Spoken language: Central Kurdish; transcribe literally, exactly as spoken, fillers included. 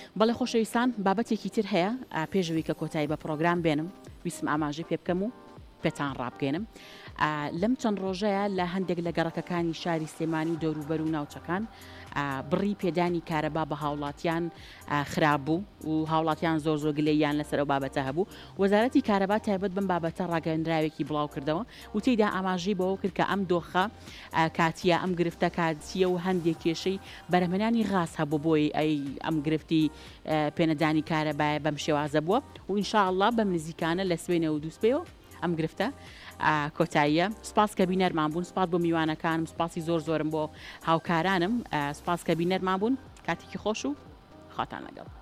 بەڵێ خۆشەویستان بابەتێکی تر هەیە پێشەوەی کە کۆتایی بە پرۆگرام بێنم ویسم ئاماژەی پێ بکەم و پێتان ڕابگەێنم لەم چەند ڕۆژەیە لە هەندێک لە گەڕەکەکانی شاری سلێمانی و دەوروبەر و ناوچەکان بڕی پێدانی کارەبا بە هاوڵاتیان خراپبوو و هاوڵاتیان زۆر زۆر گلەیان لەسەر ئەو بابەتە هەبوو. وەزارەتی کارەبا تایبەت بم بابەتە ڕاگەندراوێکی بڵاو کردەوە و تێیدا ئاماژەی بەوە کرد کە ئەم دۆخە کاتیە ئەم گرفتە کاتیە و هەندێک کێشەی بەرهەمێنانی غاز هەبوو بۆی ئەی ئەم گرفتی پێنەدانی کارەبایە بەم شێوازە بووە و ئینشاءڵڵا بەم نزیکانە لە سوێنە و دووسبەوە ئەم گرفتە کۆتاییە. سپاس کە بینەرمان بوون، سپاس بۆ میوانەکانم، سپاسی زۆر زۆرم بۆ هاوکارانم، سپاس کە بینەرمان بوون، کاتێکی خۆش و خاتان لەگەڵ.